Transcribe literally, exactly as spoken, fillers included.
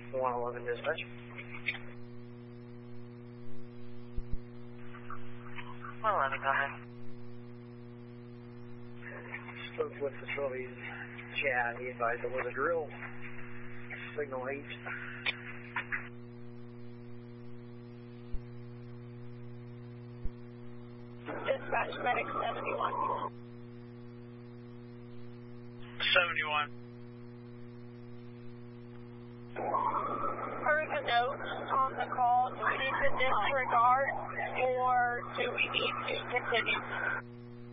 one eleven dispatch. one eleven, go ahead. Spoke with facilities chat. He advised it was a drill. Signal eight. Dispatch medic seventy-one. seventy-one. Heard a note on the call. Do we need to disregard or do we need to continue?